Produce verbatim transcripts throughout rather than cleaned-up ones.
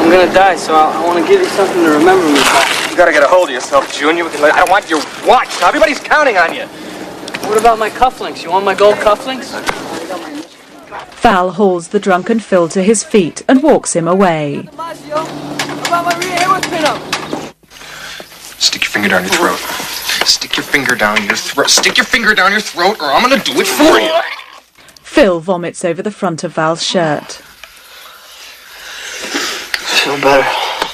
I'm gonna die, so I, I want to give you something to remember me by. You gotta get a hold of yourself, Junior. I don't want your watch. Everybody's counting on you. What about my cufflinks? You want my gold cufflinks? Val hauls the drunken Phil to his feet and walks him away. Stick your finger down your throat. Stick your finger down your throat. Stick your finger down your throat, or I'm gonna do it for you. Phil vomits over the front of Val's shirt. Feel better.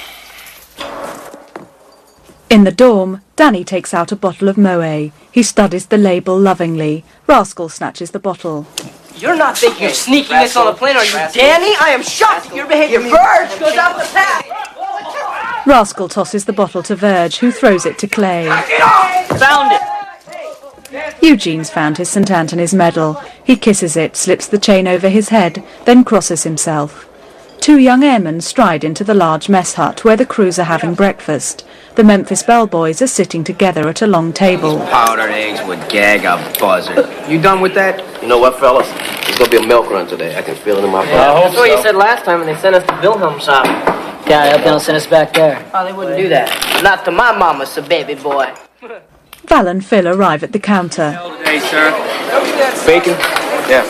In the dorm, Danny takes out a bottle of Moët. He studies the label lovingly. Rascal snatches the bottle. You're not thinking of sneaking this on the plane, are you, Danny? I am shocked at your behavior. Verge goes out the path. Rascal tosses the bottle to Verge, who throws it to Clay. Found it. Eugene's found his Saint Anthony's medal. He kisses it, slips the chain over his head, then crosses himself. Two young airmen stride into the large mess hut where the crews are having breakfast. The Memphis bellboys are sitting together at a long table. Powdered eggs would gag a buzzard. You done with that? You know what, fellas? It's gonna be a milk run today. I can feel it in my body. Yeah, that's what you said last time when they sent us to Wilhelmshaven. Yeah, I hope they don't send us back there. Oh, they wouldn't do that. Not to my mama, so baby boy. Val and Phil arrive at the counter. Hey, sir. Bacon? Yeah.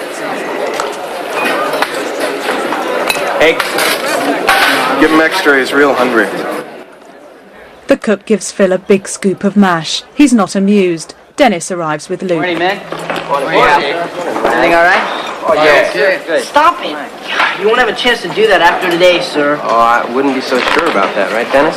Eggs? Give him extra. He's real hungry. The cook gives Phil a big scoop of mash. He's not amused. Dennis arrives with Luke. Morning, man. Morning. Everything all right? Oh, yeah. Good, good. Stop it. You won't have a chance to do that after today, sir. Oh, I wouldn't be so sure about that, right, Dennis?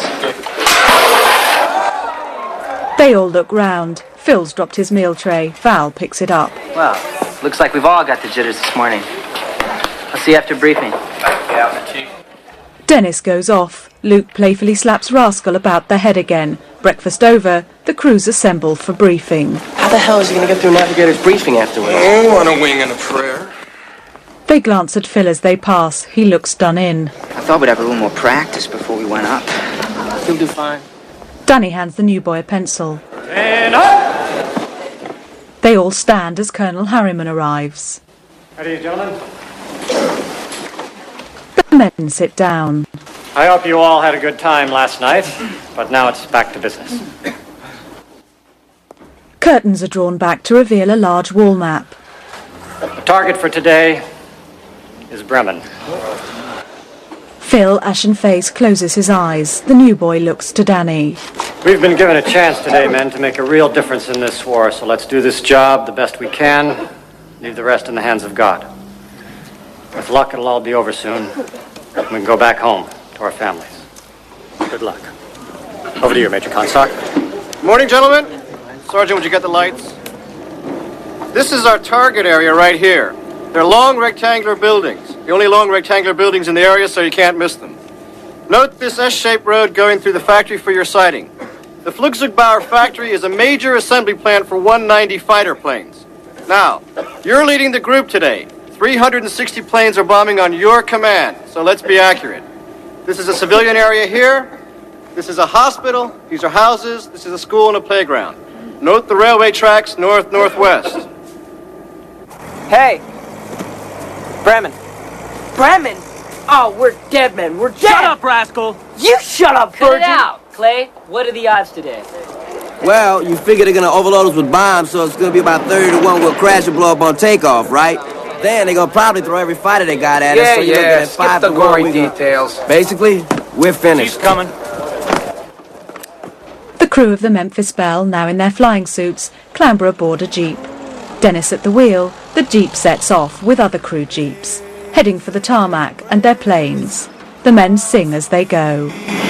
They all look round. Phil's dropped his meal tray. Val picks it up. Well, looks like we've all got the jitters this morning. I'll see you after briefing. Yeah, Chief. Dennis goes off. Luke playfully slaps Rascal about the head again. Breakfast over, the crews assemble for briefing. How the hell is he gonna get through Navigator's briefing afterwards? Oh, on a wing and a prayer. They glance at Phil as they pass. He looks done in. I thought we'd have a little more practice before we went up. He'll do fine. Danny hands the new boy a pencil. And up! They all stand as Colonel Harriman arrives. Ready, gentlemen? The men sit down. I hope you all had a good time last night, but now it's back to business. Curtains are drawn back to reveal a large wall map. The target for today is Bremen. Phil, ashen face, closes his eyes. The new boy looks to Danny. We've been given a chance today, men, to make a real difference in this war, so let's do this job the best we can, leave the rest in the hands of God. With luck, it'll all be over soon, and we can go back home to our families. Good luck. Over to you, Major Consock. Morning, gentlemen. Sergeant, would you get the lights? This is our target area right here. They're long rectangular buildings. The only long rectangular buildings in the area, so you can't miss them. Note this S-shaped road going through the factory for your sighting. The Flugzeugbauer factory is a major assembly plant for one ninety fighter planes. Now, you're leading the group today. three hundred sixty planes are bombing on your command, so let's be accurate. This is a civilian area here. This is a hospital. These are houses. This is a school and a playground. Note the railway tracks north-northwest. Hey! Bremen. Bremen? Oh, we're dead men. We're dead. Shut up, Rascal! You shut up, Cut virgin. it out! Clay, what are the odds today? Well, you figure they're gonna overload us with bombs, so it's gonna be about thirty to one we'll crash and blow up on takeoff, right? Then they're gonna probably throw every fighter they got at us, Yeah, so you're yeah, looking at skip five the to one. gory we can- details. Basically, we're finished. She's coming. The crew of the Memphis Belle, now in their flying suits, clamber aboard a jeep. Dennis at the wheel, the jeep sets off with other crew jeeps, heading for the tarmac and their planes. The men sing as they go.